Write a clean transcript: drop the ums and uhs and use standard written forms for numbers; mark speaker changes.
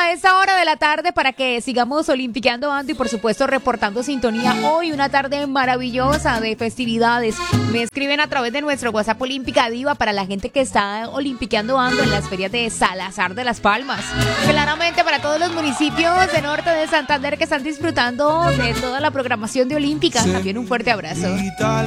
Speaker 1: a esta hora de la tarde para que sigamos olimpiqueando ando y por supuesto reportando sintonía. Hoy una tarde maravillosa de festividades. Me escriben a través de nuestro WhatsApp Olímpica Diva para la gente que está olimpiqueando ando en las ferias de Salazar de las Palmas. Claramente para todos los municipios de norte de Santander que están disfrutando de toda la programación de Olímpica. También un fuerte abrazo.